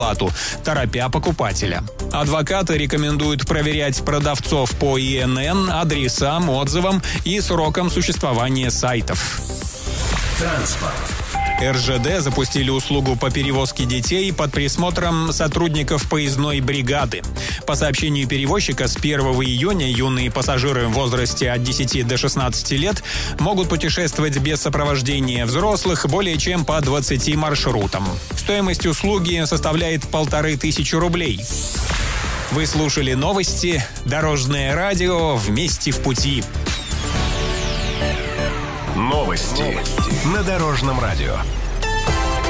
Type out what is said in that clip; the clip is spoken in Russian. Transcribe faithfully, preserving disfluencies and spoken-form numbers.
плату, торопя покупателя. Адвокаты рекомендуют проверять продавцов по И Н Н, адресам, отзывам и срокам существования сайтов. Транспорт. Р Ж Д запустили услугу по перевозке детей под присмотром сотрудников поездной бригады. По сообщению перевозчика, с первого июня юные пассажиры в возрасте от десяти до шестнадцати лет могут путешествовать без сопровождения взрослых более чем по двадцати маршрутам. Стоимость услуги составляет полторы тысячи рублей. Вы слушали новости «Дорожное радио. Вместе в пути». Новости на Дорожном радио.